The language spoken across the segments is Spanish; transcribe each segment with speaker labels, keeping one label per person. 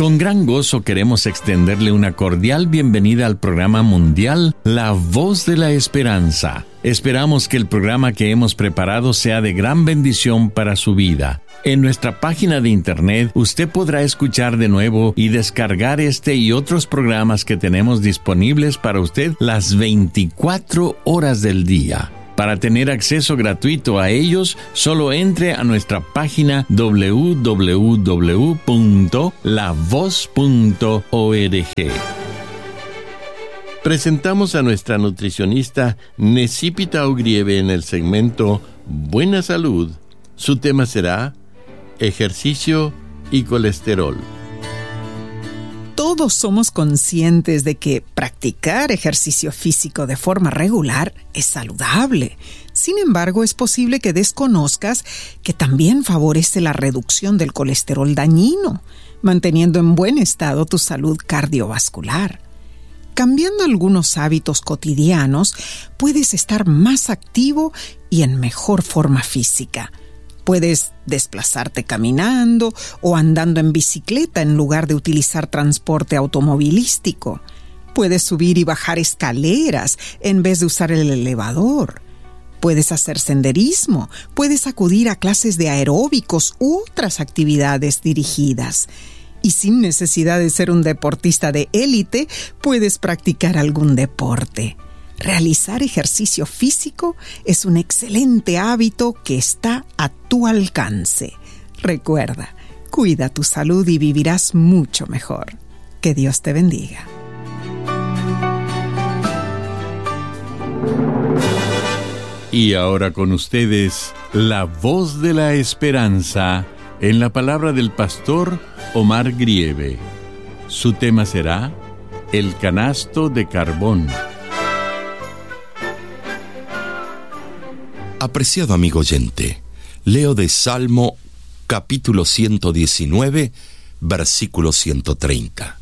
Speaker 1: Con gran gozo queremos extenderle una cordial bienvenida al programa mundial La Voz de la Esperanza. Esperamos que el programa que hemos preparado sea de gran bendición para su vida. En nuestra página de internet usted podrá escuchar de nuevo y descargar este y otros programas que tenemos disponibles para usted las 24 horas del día. Para tener acceso gratuito a ellos, solo entre a nuestra página www.lavoz.org. Presentamos a nuestra nutricionista Necipita Ugrieve en el segmento Buena Salud. Su tema será ejercicio y colesterol.
Speaker 2: Todos somos conscientes de que practicar ejercicio físico de forma regular es saludable. Sin embargo, es posible que desconozcas que también favorece la reducción del colesterol dañino, manteniendo en buen estado tu salud cardiovascular. Cambiando algunos hábitos cotidianos, puedes estar más activo y en mejor forma física. Puedes desplazarte caminando o andando en bicicleta en lugar de utilizar transporte automovilístico. Puedes subir y bajar escaleras en vez de usar el elevador. Puedes hacer senderismo, puedes acudir a clases de aeróbicos u otras actividades dirigidas. Y sin necesidad de ser un deportista de élite, puedes practicar algún deporte. Realizar ejercicio físico es un excelente hábito que está a tu alcance. Recuerda, cuida tu salud y vivirás mucho mejor. Que Dios te bendiga.
Speaker 1: Y ahora con ustedes, la voz de la esperanza, en la palabra del pastor Omar Grieve. Su tema será el canasto de carbón.
Speaker 3: Apreciado amigo oyente, leo de Salmo capítulo 119, versículo 130.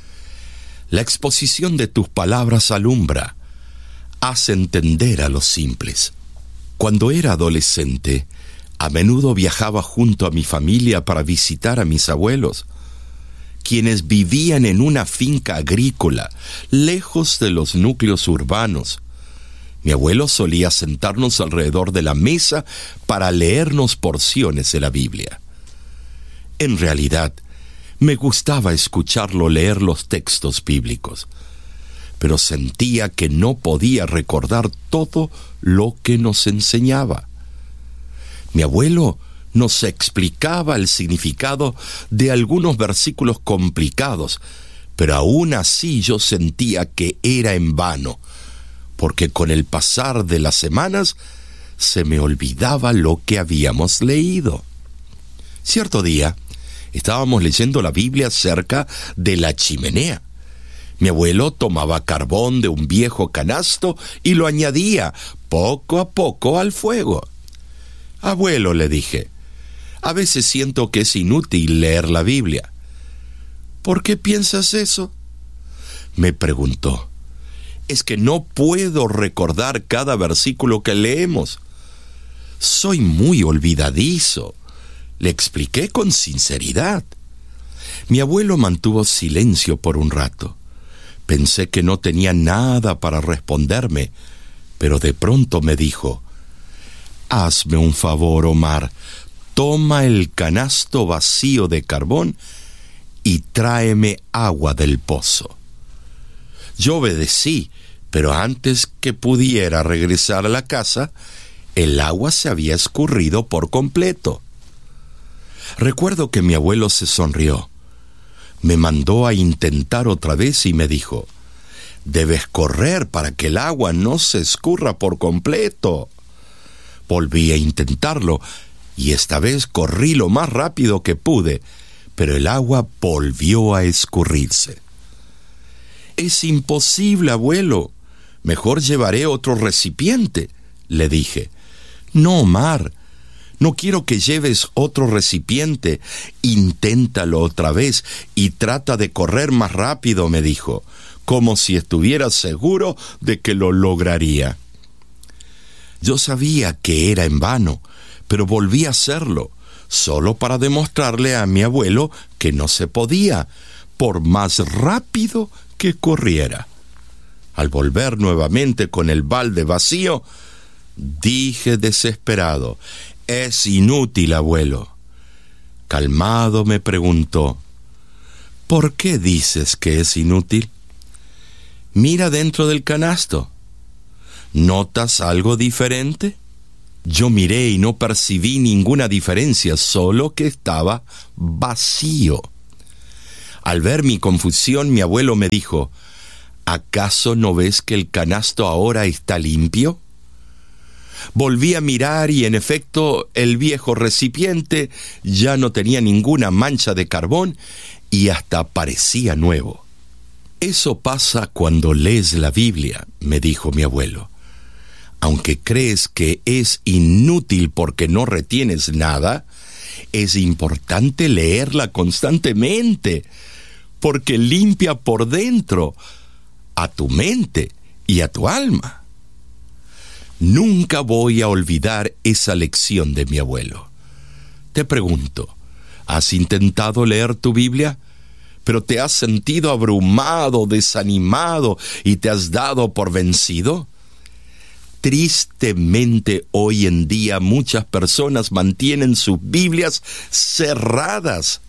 Speaker 3: La exposición de tus palabras alumbra, hace entender a los simples. Cuando era adolescente, a menudo viajaba junto a mi familia para visitar a mis abuelos, quienes vivían en una finca agrícola, lejos de los núcleos urbanos. Mi abuelo solía sentarnos alrededor de la mesa para leernos porciones de la Biblia. En realidad, me gustaba escucharlo leer los textos bíblicos, pero sentía que no podía recordar todo lo que nos enseñaba. Mi abuelo nos explicaba el significado de algunos versículos complicados, pero aún así yo sentía que era en vano, porque con el pasar de las semanas se me olvidaba lo que habíamos leído. Cierto día, estábamos leyendo la Biblia cerca de la chimenea. Mi abuelo tomaba carbón de un viejo canasto y lo añadía poco a poco al fuego. «Abuelo», le dije, «a veces siento que es inútil leer la Biblia». «¿Por qué piensas eso?», me preguntó. «Es que no puedo recordar cada versículo que leemos. Soy muy olvidadizo», le expliqué con sinceridad. Mi abuelo mantuvo silencio por un rato. Pensé que no tenía nada para responderme, pero de pronto me dijo: «Hazme un favor, Omar, toma el canasto vacío de carbón y tráeme agua del pozo». Yo obedecí, pero antes que pudiera regresar a la casa, el agua se había escurrido por completo. Recuerdo que mi abuelo se sonrió. Me mandó a intentar otra vez y me dijo: «Debes correr para que el agua no se escurra por completo». Volví a intentarlo, y esta vez corrí lo más rápido que pude, pero el agua volvió a escurrirse. «Es imposible, abuelo. Mejor llevaré otro recipiente», le dije. «No, Omar, no quiero que lleves otro recipiente. Inténtalo otra vez y trata de correr más rápido», me dijo, como si estuviera seguro de que lo lograría. Yo sabía que era en vano, pero volví a hacerlo, solo para demostrarle a mi abuelo que no se podía, por más rápido que corriera. Al volver nuevamente con el balde vacío, dije desesperado: «Es inútil, abuelo». Calmado me preguntó: «¿Por qué dices que es inútil? Mira dentro del canasto. ¿Notas algo diferente?». Yo miré y no percibí ninguna diferencia, solo que estaba vacío. Al ver mi confusión, mi abuelo me dijo: «¿Acaso no ves que el canasto ahora está limpio?». Volví a mirar y en efecto el viejo recipiente ya no tenía ninguna mancha de carbón y hasta parecía nuevo. «Eso pasa cuando lees la Biblia», me dijo mi abuelo. «Aunque crees que es inútil porque no retienes nada, es importante leerla constantemente, porque limpia por dentro a tu mente y a tu alma». Nunca voy a olvidar esa lección de mi abuelo. Te pregunto, ¿has intentado leer tu Biblia, pero te has sentido abrumado, desanimado y te has dado por vencido? Tristemente, hoy en día muchas personas mantienen sus Biblias cerradas.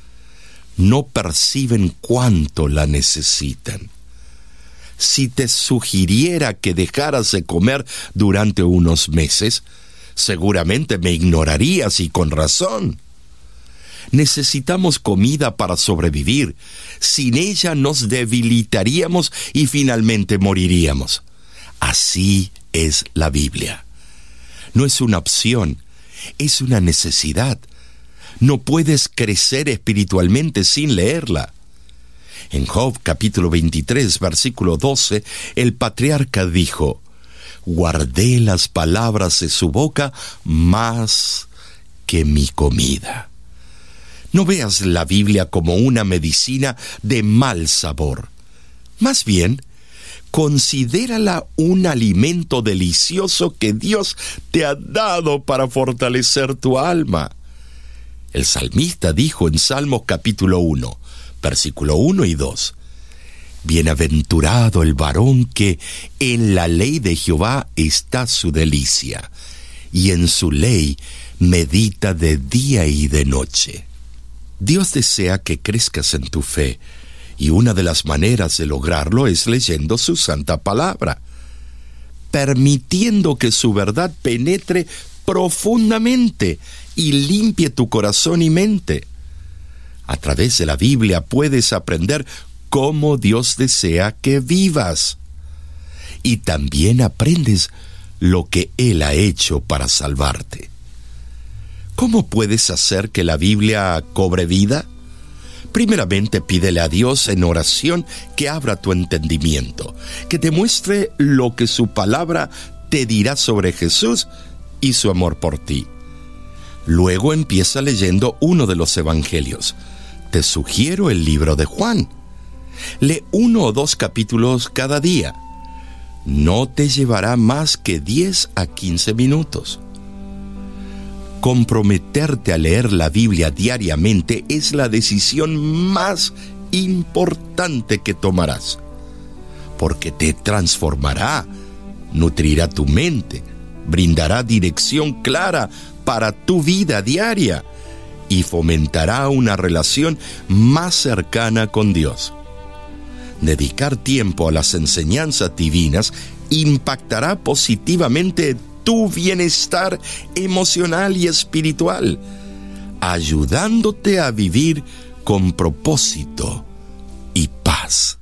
Speaker 3: No perciben cuánto la necesitan. Si te sugiriera que dejaras de comer durante unos meses, seguramente me ignorarías, y con razón. Necesitamos comida para sobrevivir. Sin ella nos debilitaríamos y finalmente moriríamos. Así es la Biblia. No es una opción, es una necesidad. No puedes crecer espiritualmente sin leerla. En Job capítulo 23, versículo 12, el patriarca dijo: «Guardé las palabras de su boca más que mi comida». No veas la Biblia como una medicina de mal sabor. Más bien, considérala un alimento delicioso que Dios te ha dado para fortalecer tu alma. El salmista dijo en Salmos capítulo 1, versículo 1 y 2: «Bienaventurado el varón que en la ley de Jehová está su delicia, y en su ley medita de día y de noche». Dios desea que crezcas en tu fe, y una de las maneras de lograrlo es leyendo su santa palabra, permitiendo que su verdad penetre profundamente y limpie tu corazón y mente. A través de la Biblia puedes aprender cómo Dios desea que vivas, y también aprendes lo que Él ha hecho para salvarte. ¿Cómo puedes hacer que la Biblia cobre vida? Primeramente, pídele a Dios en oración que abra tu entendimiento, que te muestre lo que su palabra te dirá sobre Jesús y su amor por ti. Luego empieza leyendo uno de los evangelios. Te sugiero el libro de Juan. Lee 1 o 2 capítulos cada día. No te llevará más que 10 a 15 minutos. Comprometerte a leer la Biblia diariamente es la decisión más importante que tomarás, porque te transformará, nutrirá tu mente, brindará dirección clara para tu vida diaria y fomentará una relación más cercana con Dios. Dedicar tiempo a las enseñanzas divinas impactará positivamente tu bienestar emocional y espiritual, ayudándote a vivir con propósito y paz.